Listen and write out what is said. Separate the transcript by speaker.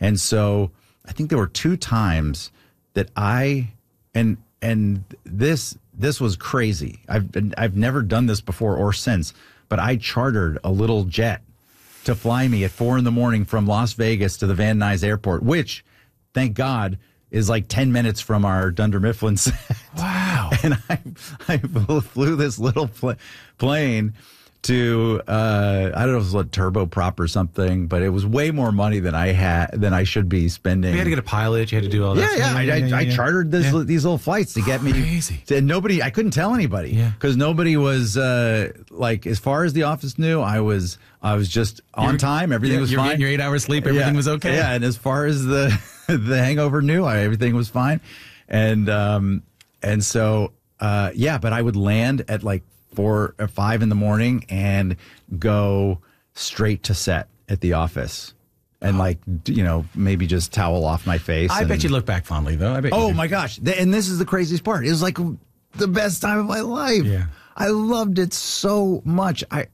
Speaker 1: And so I think there were 2 times that and this was crazy. I've never done this before or since, but I chartered a little jet to fly me at 4 a.m. from Las Vegas to the Van Nuys Airport, which, thank God, is like 10 minutes from our Dunder Mifflin set.
Speaker 2: Wow.
Speaker 1: And I flew this little plane to, I don't know if it was a turboprop or something, but it was way more money than I should be spending.
Speaker 2: You had to get a pilot. You had to do all that.
Speaker 1: Yeah. I chartered these little flights to get me.
Speaker 2: Crazy.
Speaker 1: And I couldn't tell anybody because nobody was as far as the office knew, I was just on time. Everything was fine.
Speaker 2: Getting your 8 hours sleep. Everything was okay.
Speaker 1: Yeah. And as far as the hangover knew, everything was fine. And so, but I would land at like 4 or 5 in the morning and go straight to set at the office and maybe just towel off my face.
Speaker 2: I bet you look back fondly though.
Speaker 1: My gosh. And this is the craziest part. It was like the best time of my life.
Speaker 2: Yeah.
Speaker 1: I loved it so much.